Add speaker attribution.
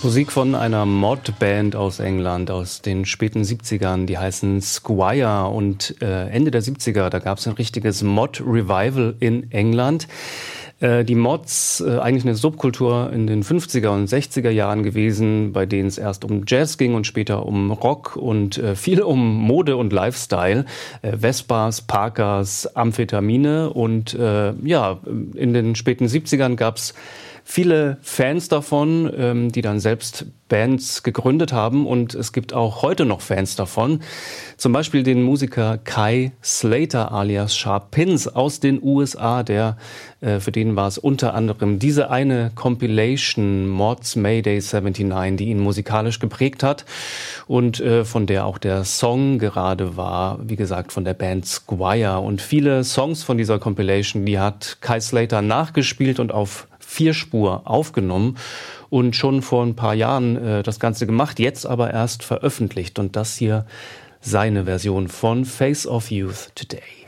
Speaker 1: Musik von einer Mod-Band aus England aus den späten 70ern, die heißen Squire, und Ende der 70er, da gab es ein richtiges Mod-Revival in England. Die Mods, eigentlich eine Subkultur in den 50er und 60er Jahren gewesen, bei denen es erst um Jazz ging und später um Rock und viel um Mode und Lifestyle. Vespas, Parkers, Amphetamine und in den späten 70ern gab's viele Fans davon, die dann selbst Bands gegründet haben, und es gibt auch heute noch Fans davon. Zum Beispiel den Musiker Kai Slater alias Sharp Pins aus den USA, für den war es unter anderem diese eine Compilation Mods Mayday 79, die ihn musikalisch geprägt hat und von der auch der Song gerade war, wie gesagt, von der Band Squire. Und viele Songs von dieser Compilation, die hat Kai Slater nachgespielt und auf 4-Spur aufgenommen und schon vor ein paar Jahren das Ganze gemacht, jetzt aber erst veröffentlicht. Und das hier seine Version von Face of Youth Today.